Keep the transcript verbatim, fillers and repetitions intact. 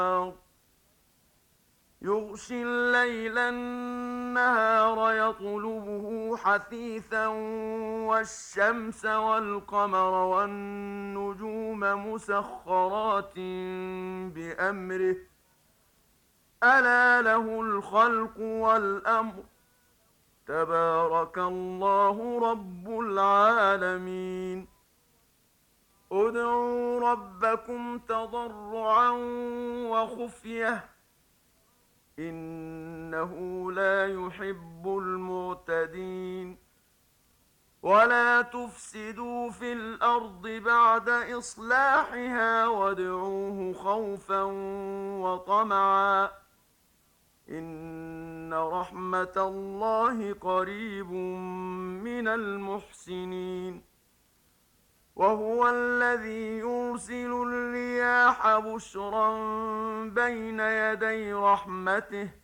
يغشي الليل النهار يطلبه حثيثا والشمس والقمر والنجوم مسخرات بأمره ألا له الخلق والأمر تبارك الله رب العالمين ادعوا ربكم تضرعا وخفية إنه لا يحب المعتدين ولا تفسدوا في الأرض بعد إصلاحها وادعوه خوفا وطمعا إن رحمة الله قريب من المحسنين وهو الذي يرسل الرياح بشرا بين يدي رحمته